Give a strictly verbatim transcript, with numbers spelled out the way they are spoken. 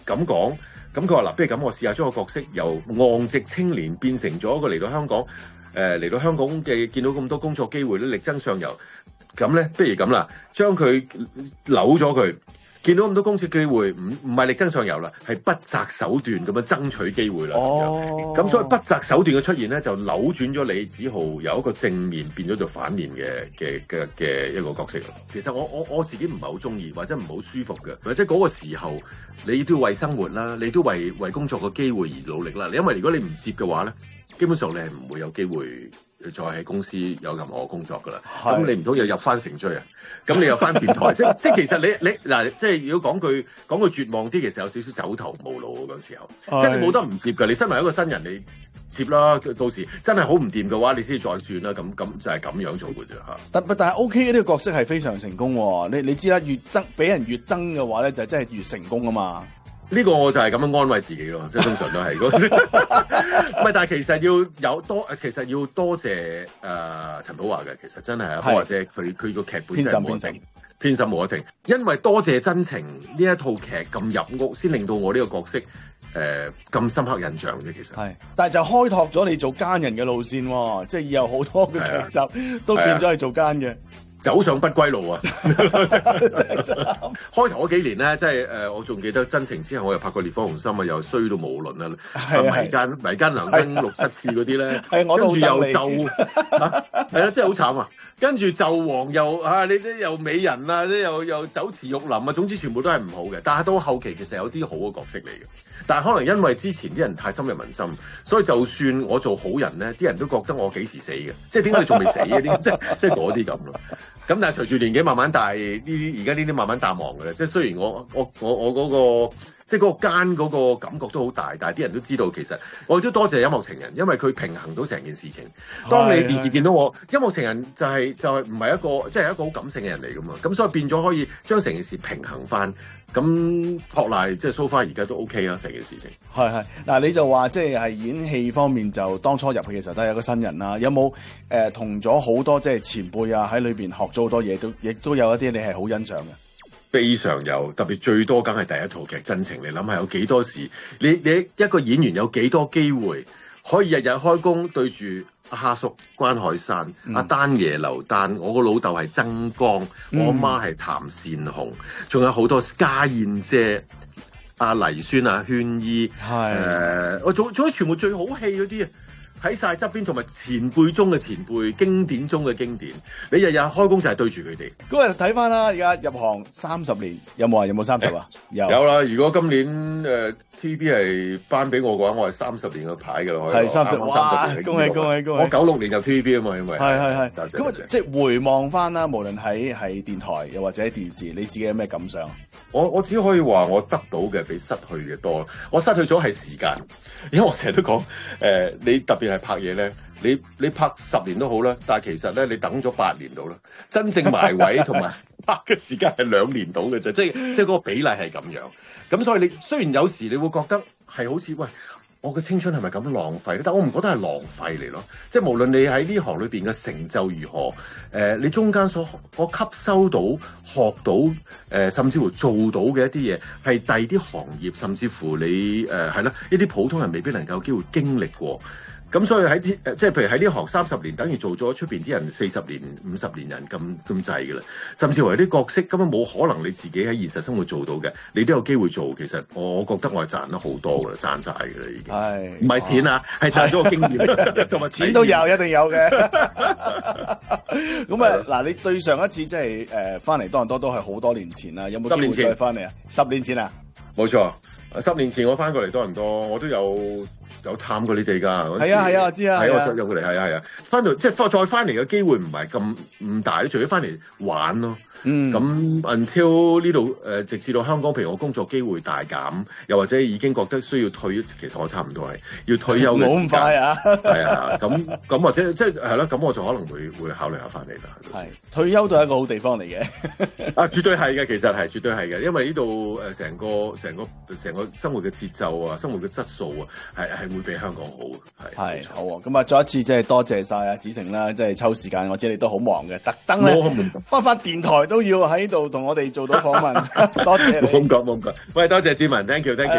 咁講，咁佢話嗱，不如咁，我試下將個角色由昂直青年變成咗一個嚟到香港，誒、呃、嚟到香港嘅見到咁多工作機會咧，力爭上游。咁咧，不如咁啦，將佢扭咗佢。見到咁多工作機會，唔唔係力爭上游啦，係不擇手段咁樣爭取機會啦。 哦， 咁所以不擇手段嘅出現咧，就扭轉咗李子豪由一個正面變咗做反面嘅嘅嘅嘅一個角色。其實我我我自己唔係好中意，或者唔係好舒服嘅，或者嗰個時候你都要為生活啦，你都為為工作嘅機會而努力啦。因為如果你唔接嘅話咧，基本上你係唔會有機會再喺公司有任何工作噶啦。咁你唔通又入翻城追啊？咁你又翻電台？即即其實你你嗱，即係如果講句講句絕望啲，其實有少少走投無路嗰時候，即係你冇得唔接㗎。你身為一個新人，你接啦。到時真係好唔掂嘅話，你先至再算啦。咁咁就係咁樣做嘅啫嚇。 但但係 O K 嘅呢個角色係非常成功喎。你你知啦，越憎俾人越憎嘅話咧，就真係越成功啊嘛。 呢個我就係咁樣安慰自己咯，即係通常都係。唔係，但係其實要有多，其實要多謝誒、呃、陳寶華嘅。其實真係啊，寶華姐佢佢個劇本真係冇得停，偏心冇得停。因為多謝真情呢一套劇咁入屋，先令到我呢個角色誒咁、呃、深刻印象嘅。其實係， 但係就開拓咗你做奸人嘅路線喎，即係以後好多嘅劇集都變咗係做奸嘅。 走上不歸路啊！開頭嗰幾年咧，即係誒，我仲記得真情之後，我又拍過烈火雄心啊，又衰到無倫啊，迷奸迷奸梁更六七次嗰啲咧，跟住又就係啦，真係好慘啊！跟住紂王又啊，你啲又美人啊，啲又又酒池肉林啊，總之全部都係唔好嘅。但係到後期其實有啲好嘅角色嚟嘅，但係可能因為之前啲人太深入民心，所以就算我做好人咧，啲人都覺得我幾時死嘅，即係點解你仲未死嘅？啲即係即係嗰啲咁咯。咁但係隨住年紀慢慢大，呢啲而家呢啲慢慢淡忘嘅啦。即係雖然我我我我嗰個即係嗰個奸嗰個感覺都好大，但係啲人都知道其實我亦都多謝音樂情人，因為佢平衡到成件事情。當你電視見到我音樂情人就係就係唔係一個即係一個好感性嘅人嚟㗎嘛，咁所以變咗可以將成件事平衡翻。咁托賴即係 so far 而家都 OK 啊，成件事情。 係係嗱，你就話即係係演戲方面就當初入去嘅時候都係一個新人啦。有冇誒同咗好多即係前輩啊喺裏邊學咗好多嘢，都亦都有一啲你係好欣賞嘅。 非常有，特別最多梗係第一套劇真情。你諗下有幾多時？你你一個演員有幾多機會可以日日開工對住阿蝦叔關海山、阿、嗯、丹爺劉丹，我個老豆係曾江，嗯、我媽係譚善紅，仲有好多家燕姐、阿黎宣、阿軒姨，係誒，我做做啲全部最好戲嗰啲啊！睇晒側邊同埋前輩中嘅前輩，經典中嘅經典。你日日開工就係對住佢哋。 咁啊睇翻啦，而家入行三十年，有冇啊？有冇三十啊？有有啦。如果今年誒、呃、T V B 係頒俾我嘅話，我係三十年嘅牌㗎啦。 係三十，哇！恭喜恭喜恭喜！ 我九六年入 T V B 啊嘛，因為係係係。咁啊，即係回望翻啦，無論喺係電台又或者喺電視，你自己有咩感想？ 我我只可以話我得到嘅比失去嘅多。我失去咗係時間，因為我成日都講誒、呃，你特別係拍嘢咧，你你拍十年都好啦，但係其實咧你等咗八年到啦，真正埋位同埋拍嘅時間係兩年到嘅啫，即係即係嗰個比例係咁樣。咁所以你雖然有時你會覺得係好似喂，我嘅青春係咪咁浪費咧？但我唔覺得係浪費嚟咯。即係無論你喺呢行裏邊嘅成就如何，誒、呃，你中間所我吸收到、學到，誒、呃，甚至乎做到嘅一啲嘢，係第二啲行業，甚至乎你誒係啦，呢啲普通人未必能夠有機會經歷過。咁所以喺啲誒，即係譬如喺呢行三十年，等於做咗出邊啲人四十年、五十年人咁咁滯嘅啦。甚至乎有啲角色根本冇可能你自己喺現實生活做到嘅，你都有機會做。其實我覺得我係賺得好多嘅啦，賺晒嘅啦已經。係唔係錢啊？係賺咗個經驗，同埋錢都有，一定有嘅。咁啊，嗱，你對上一次即係誒翻嚟多倫多都係好多年前啦，有冇機會再翻嚟啊？十年前啊？ 冇錯，十年前我翻過嚟多倫多，我都有。有探過你哋㗎， 係啊係啊，我知啊， 係啊，我入過嚟，係啊係啊，翻到即係再翻嚟嘅機會唔係咁唔大，除咗翻嚟玩咯。嗯，咁 until 呢度誒，直至到香港，譬如我工作機會大減，又或者已經覺得需要退，其實我差唔多係要退休嘅時間。冇咁快啊！係啊，咁咁或者即係係咯，咁我就可能會會考慮下翻嚟啦。 係退休都係一個好地方嚟嘅。 啊，絕對係嘅，其實係絕對係嘅，因為呢度誒成個成個成個生活嘅節奏啊，生活嘅質素啊，係係會比香港好。係係好啊！咁啊，再一次即係多謝晒啊子誠啦，即係抽時間，我知你都好忙嘅，特登咧翻翻電台都要喺度同我哋做到訪問，多謝你。 冇咁講，冇咁講。喂，多謝志文 ，thank you，thank you。